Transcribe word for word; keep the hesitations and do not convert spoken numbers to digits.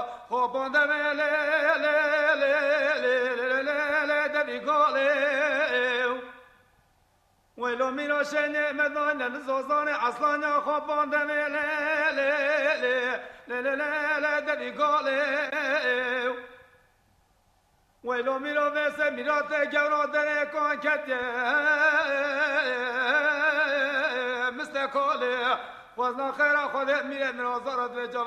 خوابانده له له له له له له دبی گاله ویلو میرا شنه مدان نزازان اصلا خوابانده له له له له له له دبی گاله ویلو میرا وسه میرا ته گورا دره کان کته مستقاله وزن خیر خودت میره نرازارت به جا